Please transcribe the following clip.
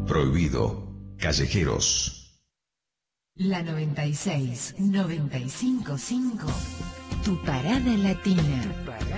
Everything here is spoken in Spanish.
prohibido. Callejeros. La 96, 95.5. Tu parada latina.